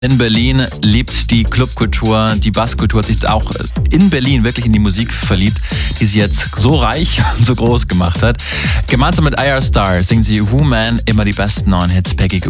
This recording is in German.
in Berlin lebt die Clubkultur, die Basskultur hat sich auch in Berlin wirklich in die Musik verliebt, die sie jetzt so reich und so groß gemacht hat. Gemeinsam mit IR Star singen sie Who Man immer die besten neuen Hits. Peggy Gou.